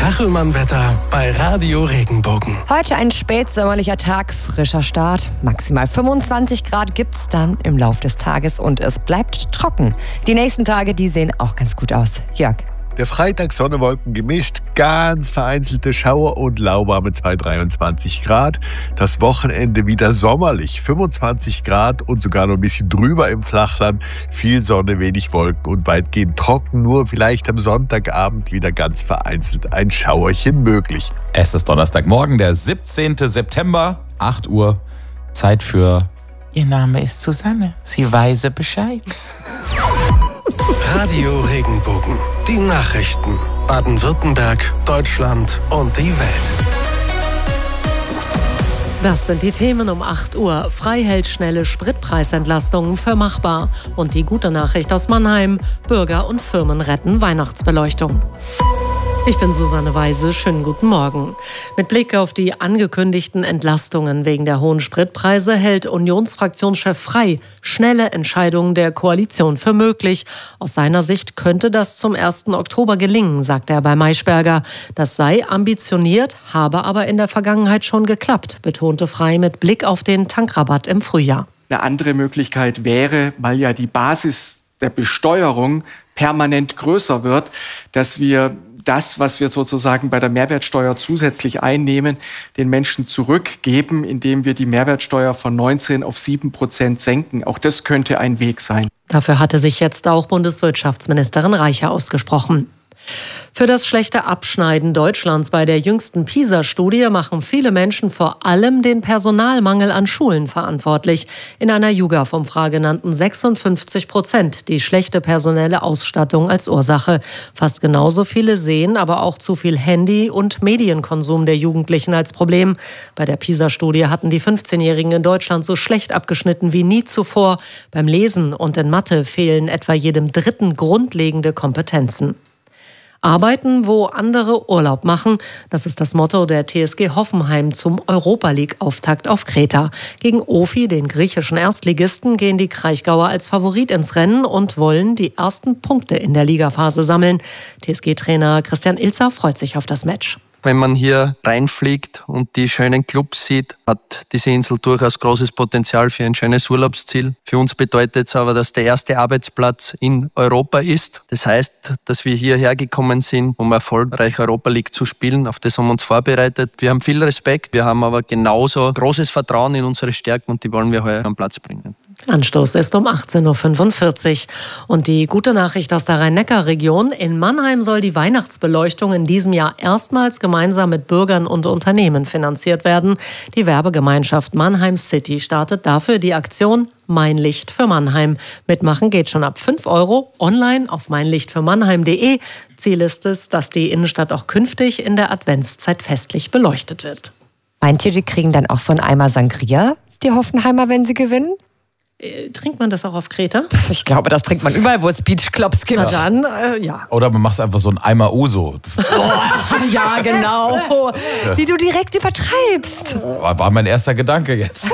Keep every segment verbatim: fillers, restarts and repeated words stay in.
Kachelmann-Wetter bei Radio Regenbogen. Heute ein spätsommerlicher Tag, frischer Start. Maximal fünfundzwanzig Grad gibt's dann im Lauf des Tages und es bleibt trocken. Die nächsten Tage, die sehen auch ganz gut aus. Jörg. Der Freitag Sonne-Wolken gemischt, ganz vereinzelte Schauer und lauwarme zwei bis dreiundzwanzig Grad. Das Wochenende wieder sommerlich, fünfundzwanzig Grad und sogar noch ein bisschen drüber im Flachland. Viel Sonne, wenig Wolken und weitgehend trocken, nur vielleicht am Sonntagabend wieder ganz vereinzelt ein Schauerchen möglich. Es ist Donnerstagmorgen, der siebzehnten September, acht Uhr. Zeit für Ihr Name ist Susanne, Sie weiß Bescheid. Radio Regenbogen. Die Nachrichten. Baden-Württemberg, Deutschland und die Welt. Das sind die Themen um acht Uhr. Frei hält schnelle Spritpreisentlastungen für machbar. Und die gute Nachricht aus Mannheim. Bürger und Firmen retten Weihnachtsbeleuchtung. Ich bin Susanne Weise, schönen guten Morgen. Mit Blick auf die angekündigten Entlastungen wegen der hohen Spritpreise hält Unionsfraktionschef Frey schnelle Entscheidungen der Koalition für möglich. Aus seiner Sicht könnte das zum ersten Oktober gelingen, sagt er bei Maischberger. Das sei ambitioniert, habe aber in der Vergangenheit schon geklappt, betonte Frey mit Blick auf den Tankrabatt im Frühjahr. Eine andere Möglichkeit wäre, weil ja die Basis der Besteuerung permanent größer wird, dass wir das, was wir sozusagen bei der Mehrwertsteuer zusätzlich einnehmen, den Menschen zurückgeben, indem wir die Mehrwertsteuer von neunzehn auf sieben Prozent senken. Auch das könnte ein Weg sein. Dafür hatte sich jetzt auch Bundeswirtschaftsministerin Reiche ausgesprochen. Für das schlechte Abschneiden Deutschlands bei der jüngsten PISA-Studie machen viele Menschen vor allem den Personalmangel an Schulen verantwortlich. In einer YouGov-Umfrage nannten sechsundfünfzig Prozent die schlechte personelle Ausstattung als Ursache. Fast genauso viele sehen aber auch zu viel Handy- und Medienkonsum der Jugendlichen als Problem. Bei der PISA-Studie hatten die fünfzehnjährigen in Deutschland so schlecht abgeschnitten wie nie zuvor. Beim Lesen und in Mathe fehlen etwa jedem Dritten grundlegende Kompetenzen. Arbeiten, wo andere Urlaub machen. Das ist das Motto der T S G Hoffenheim zum Europa-League-Auftakt auf Kreta. Gegen Ofi, den griechischen Erstligisten, gehen die Kraichgauer als Favorit ins Rennen und wollen die ersten Punkte in der Ligaphase sammeln. T S G-Trainer Christian Ilzer freut sich auf das Match. Wenn man hier reinfliegt und die schönen Clubs sieht, hat diese Insel durchaus großes Potenzial für ein schönes Urlaubsziel. Für uns bedeutet es aber, dass der erste Arbeitsplatz in Europa ist. Das heißt, dass wir hierher gekommen sind, um erfolgreich Europa League zu spielen. Auf das haben wir uns vorbereitet. Wir haben viel Respekt, wir haben aber genauso großes Vertrauen in unsere Stärken und die wollen wir heuer am Platz bringen. Anstoß ist um achtzehn Uhr fünfundvierzig. Und die gute Nachricht aus der Rhein-Neckar-Region: In Mannheim soll die Weihnachtsbeleuchtung in diesem Jahr erstmals gemeinsam mit Bürgern und Unternehmen finanziert werden. Die Werbegemeinschaft Mannheim City startet dafür die Aktion Mein Licht für Mannheim. Mitmachen geht schon ab fünf Euro online auf mein licht für mannheim punkt de. Ziel ist es, dass die Innenstadt auch künftig in der Adventszeit festlich beleuchtet wird. Meint ihr, die kriegen dann auch so einen Eimer Sangria, die Hoffenheimer, wenn sie gewinnen? Äh, trinkt man das auch auf Kreta? Ich glaube, das trinkt man überall, wo es Beachclubs gibt. Na dann, äh, ja. Oder man macht einfach so einen Eimer Uso. Oh, ja, genau. Wie du direkt übertreibst. War, war mein erster Gedanke jetzt.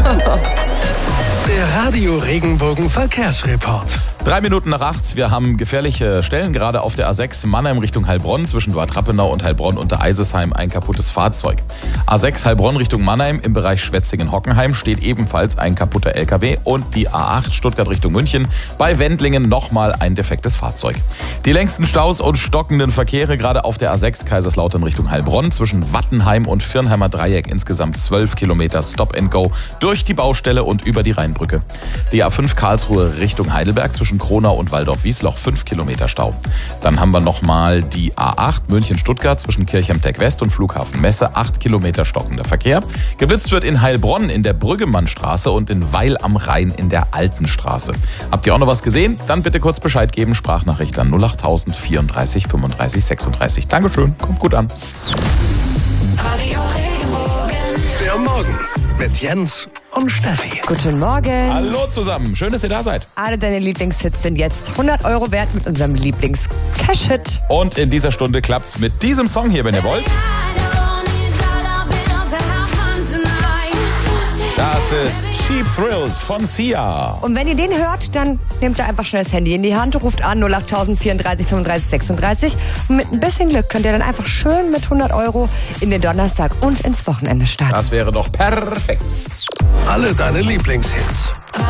Der Radio Regenbogen Verkehrsreport. Drei Minuten nach acht. Wir haben gefährliche Stellen, gerade auf der A sechs Mannheim Richtung Heilbronn, zwischen Bad Rappenau und Heilbronn unter Eisesheim ein kaputtes Fahrzeug. A sechs Heilbronn Richtung Mannheim im Bereich Schwetzingen-Hockenheim steht ebenfalls ein kaputter L K W und die A acht Stuttgart Richtung München bei Wendlingen nochmal ein defektes Fahrzeug. Die längsten Staus und stockenden Verkehre gerade auf der A sechs Kaiserslautern Richtung Heilbronn zwischen Wattenheim und Firnheimer Dreieck, insgesamt zwölf Kilometer Stop and Go durch die Baustelle und über die Rheinbrücke. Die A fünf Karlsruhe Richtung Heidelberg zwischen Kronau und Waldorf-Wiesloch fünf Kilometer Stau. Dann haben wir nochmal die A acht München-Stuttgart zwischen Kirchheim-Tech West und Flughafen Messe, acht Kilometer stockender Verkehr. Geblitzt wird in Heilbronn in der Brüggemannstraße und in Weil am Rhein in der Altenstraße. Habt ihr auch noch was gesehen? Dann bitte kurz Bescheid geben. Sprachnachricht an null acht tausend vierunddreißig fünfunddreißig sechsunddreißig. Dankeschön, kommt gut an. Radio Regenbogen. Der Morgen mit Jens und Steffi. Guten Morgen. Hallo zusammen, schön, dass ihr da seid. Alle deine Lieblingshits sind jetzt hundert Euro wert mit unserem Lieblings-Cash-Hit. Und in dieser Stunde klappt's mit diesem Song hier, wenn ihr wollt. Das ist Cheap Thrills von Sia. Und wenn ihr den hört, dann nehmt ihr einfach schnell das Handy in die Hand, ruft an null acht vierunddreißig fünfunddreißig sechsunddreißig und mit ein bisschen Glück könnt ihr dann einfach schön mit hundert Euro in den Donnerstag und ins Wochenende starten. Das wäre doch perfekt. Alle deine Lieblingshits.